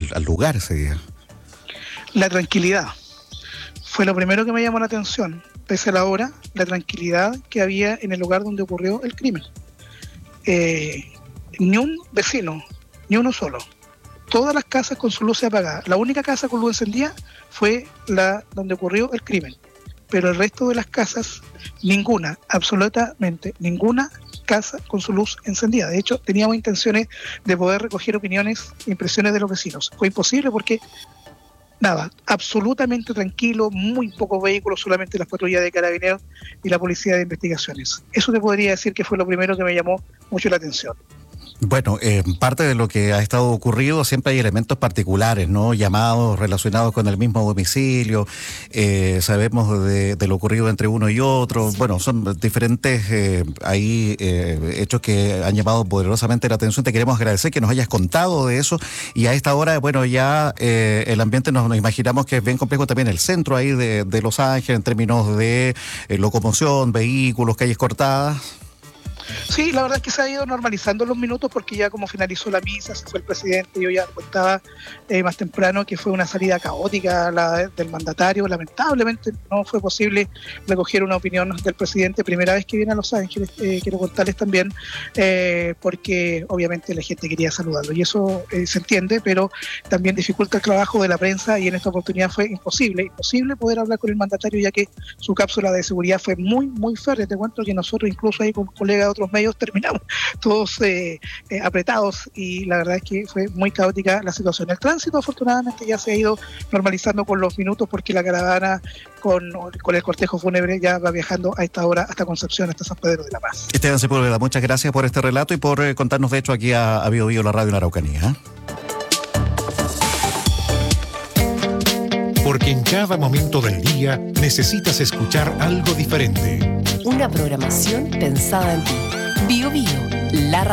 al lugar ese día? La tranquilidad fue lo primero que me llamó la atención, pese a la hora, la tranquilidad que había en el lugar donde ocurrió el crimen. Ni un vecino, ni uno solo. Todas las casas con sus luces apagadas. La única casa con luz encendida fue la donde ocurrió el crimen. Pero el resto de las casas, ninguna, absolutamente ninguna casa con su luz encendida. De hecho, teníamos intenciones de poder recoger opiniones e impresiones de los vecinos. Fue imposible porque, nada, absolutamente tranquilo, muy pocos vehículos, solamente las patrullas de carabineros y la policía de investigaciones. Eso te podría decir que fue lo primero que me llamó mucho la atención. Bueno, parte de lo que ha estado ocurrido, siempre hay elementos particulares, ¿no? Llamados relacionados con el mismo domicilio, sabemos de lo ocurrido entre uno y otro. Bueno, son diferentes hechos que han llamado poderosamente la atención. Te queremos agradecer que nos hayas contado de eso, y a esta hora, bueno, ya el ambiente nos imaginamos que es bien complejo también el centro ahí de Los Ángeles en términos de locomoción, vehículos, calles cortadas. Sí, la verdad es que se ha ido normalizando los minutos porque ya como finalizó la misa, se fue el presidente. Yo ya contaba más temprano que fue una salida caótica del mandatario. Lamentablemente no fue posible recoger una opinión del presidente, primera vez que viene a Los Ángeles, quiero contarles también, porque obviamente la gente quería saludarlo y eso se entiende, pero también dificulta el trabajo de la prensa, y en esta oportunidad fue imposible poder hablar con el mandatario, ya que su cápsula de seguridad fue muy, muy férrea. Te cuento que nosotros incluso ahí con colegas de otros medios terminamos todos apretados, y la verdad es que fue muy caótica la situación. El tránsito afortunadamente ya se ha ido normalizando con los minutos, porque la caravana con el cortejo fúnebre ya va viajando a esta hora hasta Concepción, hasta San Pedro de la Paz. Esteban Sepúlveda, muchas gracias por este relato y por contarnos de hecho aquí a Bío Bío, la radio en Araucanía. Porque en cada momento del día necesitas escuchar algo diferente. Una programación pensada en ti. Bío Bío, la